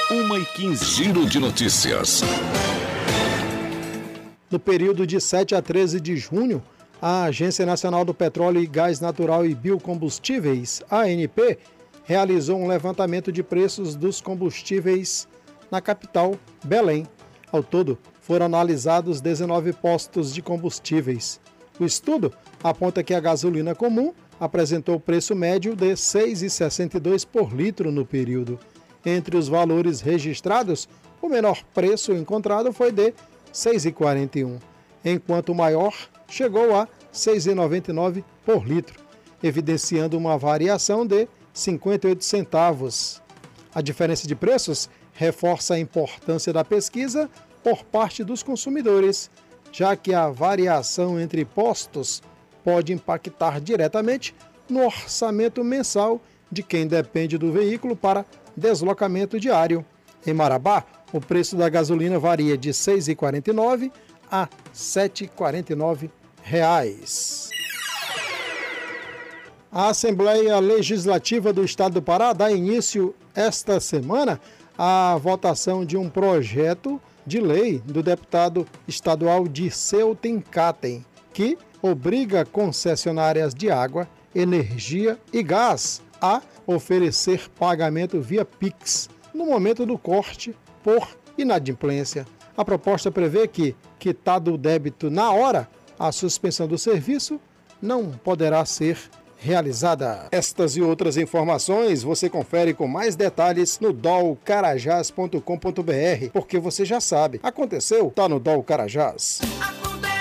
1h15. Giro de notícias. No período de 7 a 13 de junho, a Agência Nacional do Petróleo e Gás Natural e Biocombustíveis, ANP, realizou um levantamento de preços dos combustíveis na capital, Belém. Ao todo, foram analisados 19 postos de combustíveis. O estudo aponta que a gasolina comum apresentou preço médio de R$ 6,62 por litro no período. Entre os valores registrados, o menor preço encontrado foi de R$ 6,41, enquanto o maior chegou a R$ 6,99 por litro, evidenciando uma variação de 58 centavos. A diferença de preços reforça a importância da pesquisa por parte dos consumidores, já que a variação entre postos pode impactar diretamente no orçamento mensal de quem depende do veículo para deslocamento diário. Em Marabá, o preço da gasolina varia de R$ 6,49 a R$ 7,49. A Assembleia Legislativa do Estado do Pará dá início esta semana à votação de um projeto de lei do deputado estadual Dirceu Tenkaten, que obriga concessionárias de água, energia e gás a oferecer pagamento via Pix no momento do corte por inadimplência. A proposta prevê que, quitado o débito na hora, a suspensão do serviço não poderá ser realizada. Estas e outras informações você confere com mais detalhes no dolcarajás.com.br, porque você já sabe, aconteceu, tá no Dol Carajás.